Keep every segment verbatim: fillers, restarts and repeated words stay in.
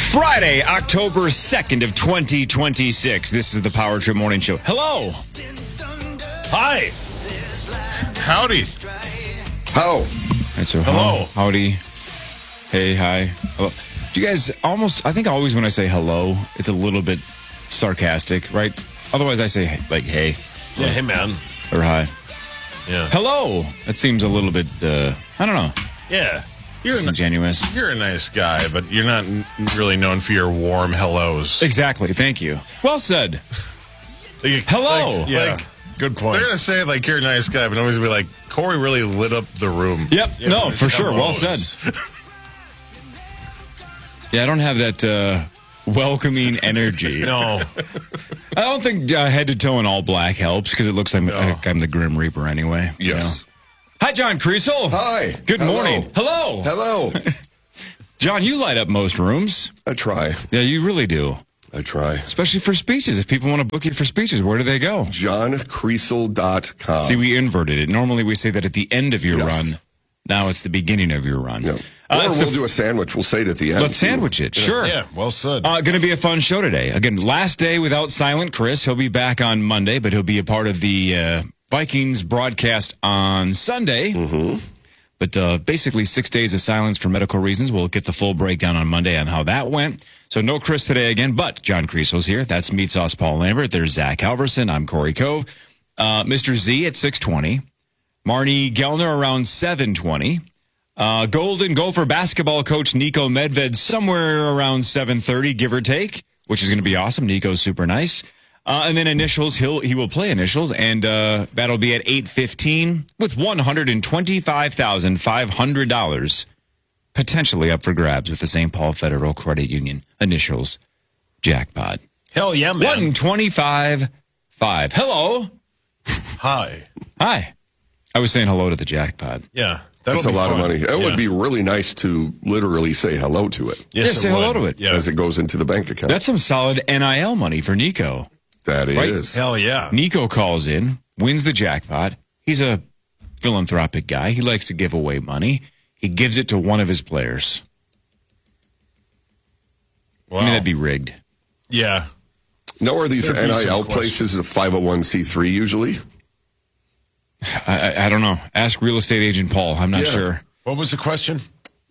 Friday, October second of twenty twenty-six. This is the Power Trip Morning Show. Hello. Hi. Howdy. How? Right, so Hello. how- howdy. Hey, hi. Hello. Do you guys almost, I think always when I say hello, it's a little bit sarcastic, right? Otherwise I say like hey Yeah, hey, man. or hi. Yeah. Hello. That seems a little bit, uh, I don't know, Yeah. You're a, disingenuous. you're a nice guy, but you're not n- really known for your warm hellos. Exactly. Thank you. Well said. Like, Hello. Like, Yeah. like, good point. They're going to say, like, you're a nice guy, but nobody's going to be like, Corey really lit up the room. Yep. Yeah, no, with for his sure. Well hellos. said. Yeah, I don't have that uh, welcoming energy. No. I don't think uh, head to toe in all black helps because it looks like, No. like I'm the Grim Reaper anyway. you Yes. know? Hi, John Creasel. Hi. Good Hello. morning. Hello. Hello. John, you light up most rooms. I try. Yeah, you really do. I try. Especially for speeches. If people want to book you for speeches, where do they go? john creasel dot com. See, we inverted it. Normally we say that at the end of your Yes. run. Now it's the beginning of your run. No. Uh, or it's we'll the- do a sandwich. We'll say it at the end. Let's sandwich it. Sure. Yeah, well said. Uh, going to be a fun show today. Again, last day without Silent Chris. He'll be back on Monday, but he'll be a part of the uh, Vikings broadcast on Sunday. Mm-hmm. But uh, basically, six days of silence for medical reasons. We'll get the full breakdown on Monday on how that went. So no Chris today again, but John Creasel's here. That's Meat Sauce Paul Lambert. There's Zach Halverson. I'm Corey Cove. Uh, Mister Z at six twenty. Marnie Gellner around seven twenty. Uh, Golden Gopher basketball coach Nico Medved somewhere around seven thirty, give or take, which is going to be awesome. Nico's super nice. Uh, and then initials, he'll he will play initials, and uh, that'll be at eight fifteen with one hundred twenty-five thousand five hundred dollars potentially up for grabs with the Saint Paul Federal Credit Union initials jackpot. Hell yeah, man. one twenty-five five. Hello. Hi. Hi. I was saying hello to the jackpot. Yeah. That's a That'll be lot fun. of money. It Yeah. would be really nice to literally say hello to it Yes, Yeah, say it hello would. to it. Yeah. as it goes into the bank account. That's some solid N I L money for Nico. That Right? is. Hell yeah. Nico calls in, wins the jackpot. He's a philanthropic guy. He likes to give away money. He gives it to one of his players. Wow. I mean, that'd be rigged. Yeah. No, are these There'd be N I L some places a five oh one c three usually? I, I, I don't know. Ask real estate agent Paul. I'm not Yeah. sure. What was the question?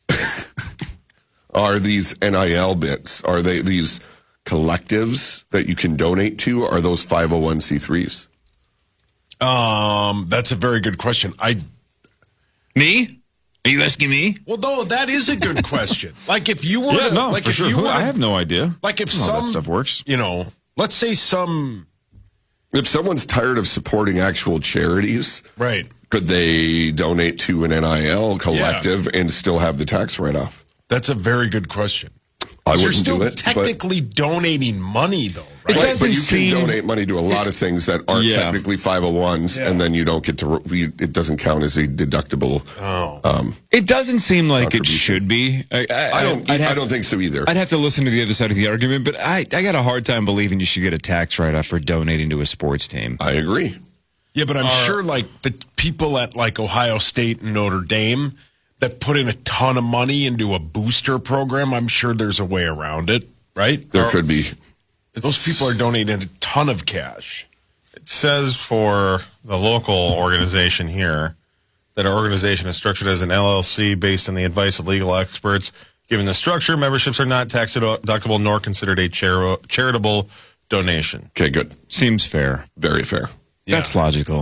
Are these N I L bits, are they these collectives that you can donate to? Are those five oh one c threes? Um, that's a very good question. I Me? Are you asking me? well, though that is a good question. Like if you were, Yeah, to, no, like for if sure. you Who- were, I to- have no idea. like if I don't know how some that stuff works. you know, let's say some If someone's tired of supporting actual charities, right. could they donate to an N I L collective and still have the tax write-off? That's a very good question. I You're wouldn't still do it, but- technically donating money, though, right? It Right, doesn't but you seem- can donate money to a lot of things that aren't Yeah. technically five oh ones, Yeah. and then you don't get to, you- it doesn't count as a deductible. Oh. Um, It doesn't seem like it Contribution. should be. I, I, I don't. I'd I have, don't think so either. I'd have to listen to the other side of the argument, but I, I got a hard time believing you should get a tax write-off for donating to a sports team. I agree. Yeah, but I'm Uh, sure like the people at like Ohio State and Notre Dame that put in a ton of money into a booster program, I'm sure there's a way around it, right? There Or- could be. Those people are donating a ton of cash. It says for the local organization here that our organization is structured as an L L C based on the advice of legal experts. Given the structure, memberships are not tax deductible nor considered a char- charitable donation. Okay, good. Seems fair. Very fair. That's logical.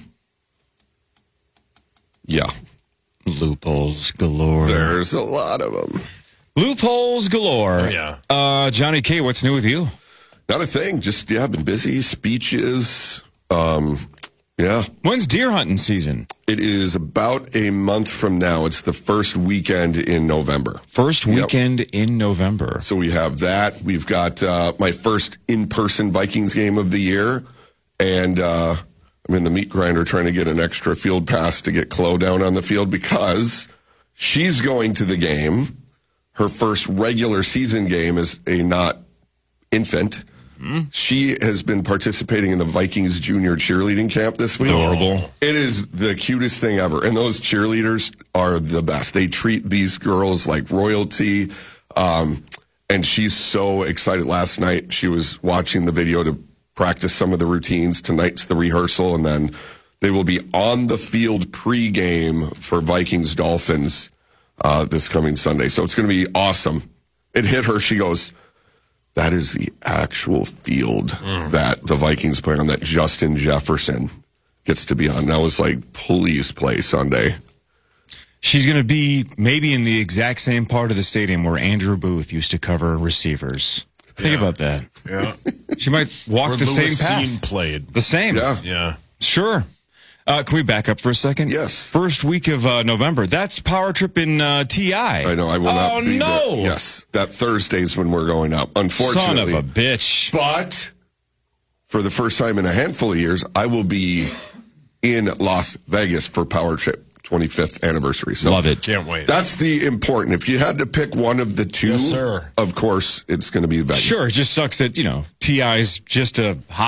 Yeah. Loopholes galore. There's a lot of them. Loopholes galore. yeah. Uh, Johnny K, what's new with you? Not a thing. Just, yeah, I've been busy. Speeches. Um, yeah. When's deer hunting season? It is about a month from now. It's the first weekend in November. First weekend in November. So we have that. We've got uh, my first in-person Vikings game of the year. And uh, I'm in the meat grinder trying to get an extra field pass to get Chloe down on the field because she's going to the game. Her first regular season game is a not infant. Mm. She has been participating in the Vikings junior cheerleading camp this week. Adorable. It is the cutest thing ever. And those cheerleaders are the best. They treat these girls like royalty. Um, and she's so excited. Last night, she was watching the video to practice some of the routines. Tonight's the rehearsal, and then they will be on the field pregame for Vikings Dolphins uh, this coming Sunday. So it's going to be awesome. It hit her. She goes, that is the actual field mm. that the Vikings play on, that Justin Jefferson gets to be on. And I was like, please play Sunday. She's going to be maybe in the exact same part of the stadium where Andrew Booth used to cover receivers. Think yeah. about that. Yeah. She might walk where the Lewis same path. Cine played. The same. Yeah. Yeah. Sure. Uh, can we back up for a second? Yes. First week of uh, November. That's Power Trip in uh, T I. I know. I will oh, not be no. there. Yes. That Thursday's when we're going up. Unfortunately. Son of a bitch. But for the first time in a handful of years, I will be in Las Vegas for Power Trip twenty-fifth anniversary. So love it. Can't wait. That's the important. If you had to pick one of the two, yes, sir. Of course, it's going to be Vegas. Sure. It just sucks that, you know, T I's just a hot